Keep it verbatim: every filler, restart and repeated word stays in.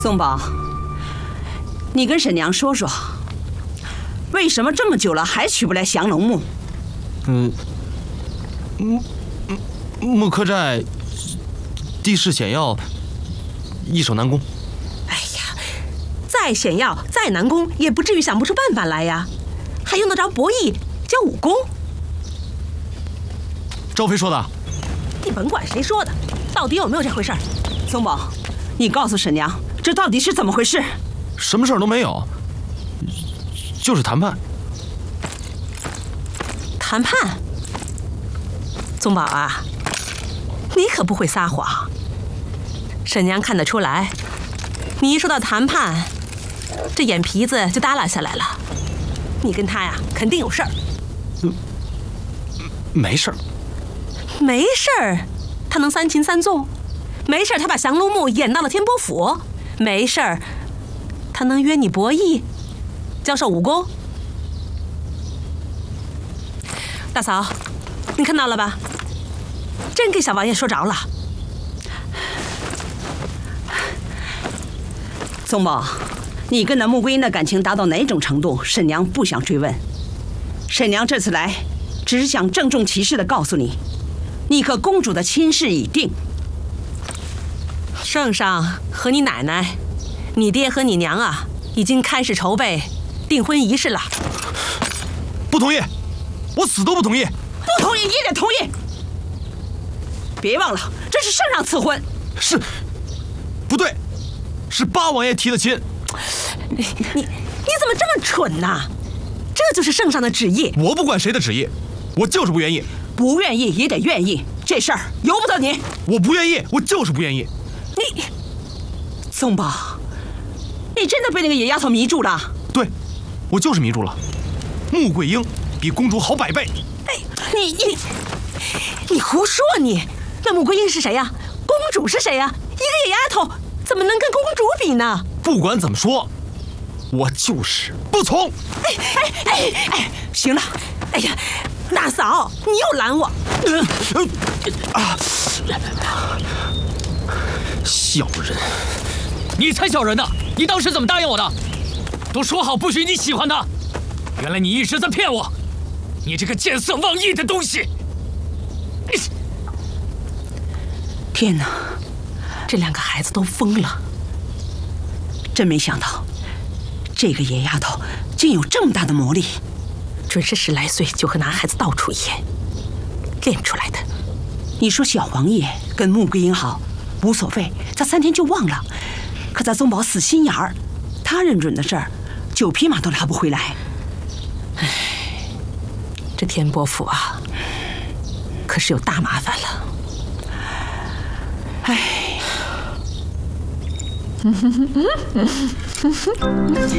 宋宝，你跟沈娘说说，为什么这么久了还取不来降龙木？ 嗯，木木克寨地势险要，易守难攻。 哎呀，再险要再难攻，也不至于想不出办法来呀，还用得着博弈教武功？ 赵飞说的。 你甭管谁说的，到底有没有这回事？ 宋宝，你告诉沈娘，这到底是怎么回事？ 什么事儿都没有，就是谈判。 谈判？宗宝啊，你可不会撒谎。沈娘看得出来，你一说到谈判，这眼皮子就耷拉下来了。你跟他呀，肯定有事儿。 嗯，没事儿。 没事儿，他能三擒三纵？没事儿，他把降龙木演到了天波府？没事儿，他能约你博弈，教授武功？大嫂，你看到了吧？真给小王爷说着了。 宋宝，你跟那穆桂英的感情达到哪种程度，沈娘不想追问。沈娘这次来，只是想郑重其事地告诉你，你和公主的亲事已定。 圣上和你奶奶、你爹和你娘啊，已经开始筹备订婚仪式了。 不同意，我死都不同意。 不同意也得同意。别忘了，这是圣上赐婚。 是，不对，是八王爷提的亲。 你你你怎么这么蠢呢？这就是圣上的旨意。 我不管谁的旨意，我就是不愿意。 不愿意也得愿意，这事儿由不得你。 我不愿意，我就是不愿意。 你，宋宝，你真的被那个野丫头迷住了？ 对，我就是迷住了。穆桂英比公主好百倍。 哎，你你你胡说你！那穆桂英是谁呀？公主是谁呀？一个野丫头怎么能跟公主比呢？ 不管怎么说，我就是不从。 哎哎哎哎，行了，哎呀，大嫂，你又拦我。 呃呃、啊！小人， 你才小人呢！你当时怎么答应我的？都说好不许你喜欢他，原来你一直在骗我！你这个见色忘义的东西！ 天哪， 这两个孩子都疯了！ 真没想到，这个野丫头竟有这么大的魔力， 准是十来岁就和男孩子到处演练出来的。 你说小王爷跟穆桂英好无所谓，他三天就忘了。可咱宗宝死心眼儿，他认准的事儿，九匹马都拉不回来。 唉，这天波府啊，可是有大麻烦了。 唉。